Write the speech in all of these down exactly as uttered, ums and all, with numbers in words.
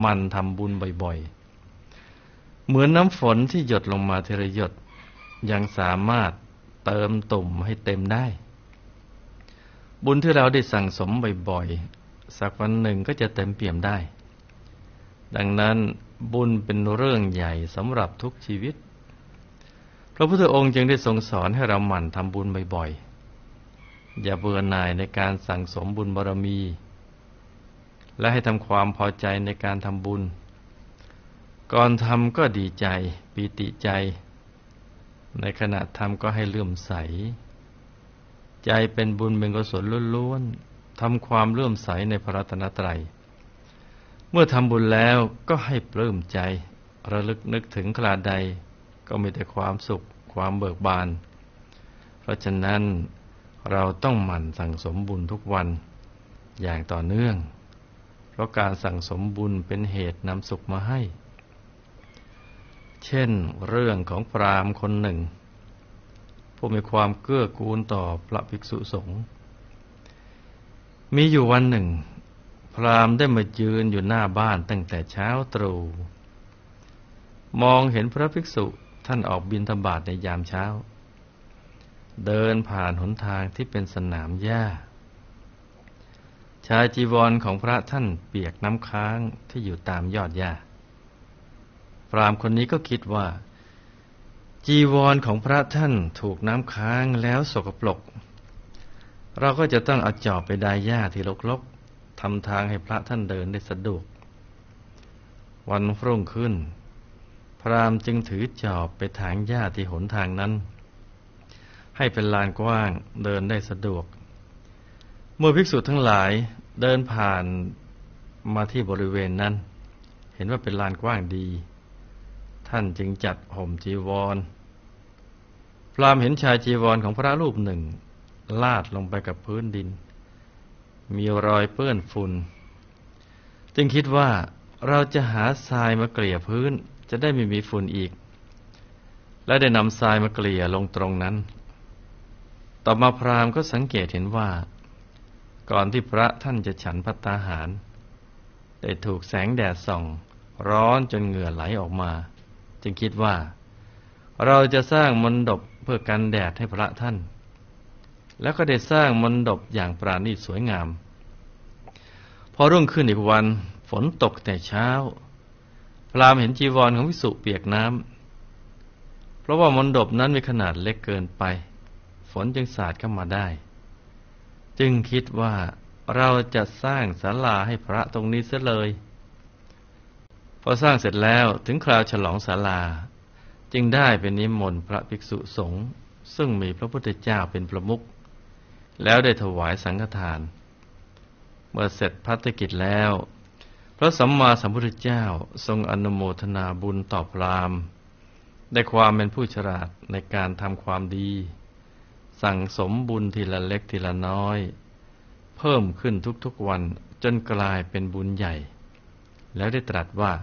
มันทำบุญบ่อยๆเหมือนน้ำฝนที่หยดลงมาทีละหยดยังสามารถเติมตุ่มให้เต็มได้บุญที่เราได้สั่งสมบ่อยๆสักวันหนึ่งก็จะเต็มเปี่ยมได้ดังนั้นบุญเป็นเรื่องใหญ่สำหรับทุกชีวิตพระพุทธองค์จึงได้ทรงสอนให้เราหมั่นทำบุญบ่อยๆอย่าเบื่อหน่ายในการสั่งสมบุญบารมีและให้ทำความพอใจในการทำบุญก่อนทำก็ดีใจปีติใจในขณะทำก็ให้เลื่อมใสใจเป็นบุญเป็นกุศลล้วนๆทำความเลื่อมใสในพระรัตนตรัยเมื่อทำบุญแล้วก็ให้ปลื้มใจระลึกนึกถึงคราใดก็มีแต่ความสุขความเบิกบานเพราะฉะนั้นเราต้องหมั่นสั่งสมบุญทุกวันอย่างต่อเนื่องเพราะการสั่งสมบุญเป็นเหตุนำสุขมาให้เช่นเรื่องของพราหมณ์คนหนึ่งผู้มีความเกื้อกูลต่อพระภิกษุสงฆ์มีอยู่วันหนึ่งพราหมณ์ได้มายืนอยู่หน้าบ้านตั้งแต่เช้าตรู่มองเห็นพระภิกษุท่านออกบิณฑบาตในยามเช้าเดินผ่านหนทางที่เป็นสนามหญ้าชายจีวรของพระท่านเปียกน้ำค้างที่อยู่ตามยอดหญ้าพราหมณ์คนนี้ก็คิดว่าจีวรของพระท่านถูกน้ำค้างแล้วสกปรกเราก็จะต้องเอาจอบไปดายหญ้าที่รกๆทำทางให้พระท่านเดินได้สะดวกวันรุ่งขึ้นพราหมณ์จึงถือจอบไปถางหญ้าที่หนทางนั้นให้เป็นลานกว้างเดินได้สะดวกเมื่อภิกษุทั้งหลายเดินผ่านมาที่บริเวณนั้นเห็นว่าเป็นลานกว้างดีท่านจึงจัดห่มจีวรพราหมณ์เห็นชายจีวรของพระรูปหนึ่งลาดลงไปกับพื้นดินมีรอยเปื้อนฝุ่นจึงคิดว่าเราจะหาทรายมาเกลี่ยพื้นจะได้ไม่มีฝุ่นอีกและได้นำทรายมาเกลี่ยลงตรงนั้นต่อมาพราหมณ์ก็สังเกตเห็นว่าก่อนที่พระท่านจะฉันภัตตาหารได้ถูกแสงแดดส่องร้อนจนเหงื่อไหลออกมาจึงคิดว่าเราจะสร้างมณฑปเพื่อกันแดดให้พระท่านแล้วก็ได้สร้างมณฑปอย่างปราณีตสวยงามพอรุ่งขึ้นอีกวันฝนตกแต่เช้าพราหมณ์เห็นจีวรของภิกษุเปียกน้ำเพราะว่ามณฑปนั้นมีขนาดเล็กเกินไปฝนจึงสาดเข้ามาได้จึงคิดว่าเราจะสร้างศาลาให้พระตรงนี้เสียเลยพอสร้างเสร็จแล้วถึงคราวฉลองศาลาจึงได้เป็นนิมนต์พระภิกษุสงฆ์ซึ่งมีพระพุทธเจ้าเป็นประมุขแล้วได้ถวายสังฆทานเมื่อเสร็จภัตกิจแล้วพระสัมมาสัมพุทธเจ้าทรงอนุโมทนาบุญต่อพราหมณ์ได้ความเป็นผู้ฉลาดในการทำความดีสั่งสมบุญทีละเล็กทีละน้อยเพิ่มขึ้นทุกๆวันจนกลายเป็นบุญใหญ่แล้วได้ตรัสว่า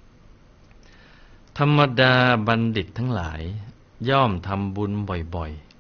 ธรรมดาบัณฑิตทั้งหลายย่อมทำบุญบ่อยๆ